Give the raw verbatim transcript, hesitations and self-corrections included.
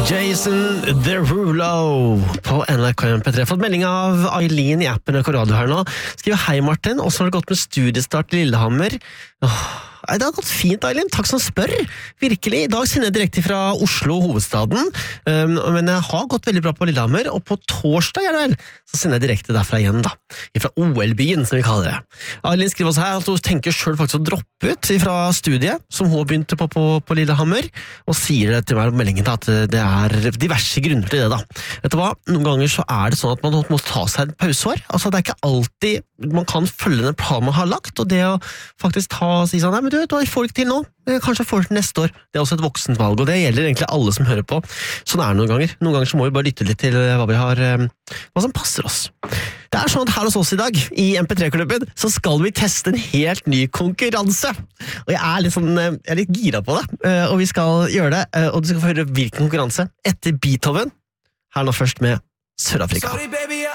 Jason Derulo på N R K M P tre. Fått melding av Eileen i appen N R K Radio her nå. Skriver hei Martin, og så har det gått med studiestart i Lillehammer. Åh, det har gått fint, Eileen. Takk som spør. Virkelig. I dag sender jeg direkte fra Oslo, hovedstaden. Um, men jeg har gått veldig bra på Lillehammer, og på torsdag, er det vel, så sender jeg direkte derfra igjen da. Fra O L-byen, som vi kaller det. Eileen skriver også her at hun tenker selv faktisk å droppe ut fra studiet, som hun begynte på, på, på Lillehammer, og sier det til meg på meldingen at det er diverse grunner til det da. Vet du hva? Noen ganger så er det sånn at man må ta seg et pauseår. Altså, det er ikke alltid man kan følge den planen man har lagt, og det å faktisk ta og si sånn, nei, men du, du får ikke til nå. Kanskje jeg får det til neste år. Det er også et voksent valg, og det gjelder egentlig alle som hører på. Sånn er det noen ganger. Noen ganger så må vi bare lytte litt til hva vi har, hva som passer oss. Det er sånn at her hos oss i dag, i M P tre-klubben, så skal vi teste en helt ny konkurranse. Og jeg er litt sånn, jeg er litt gira på det, og vi skal gjøre det, og du skal få høre hvilken konkurranse etter Beethoven. Her nå først med Sør-Afrika. Sorry, baby,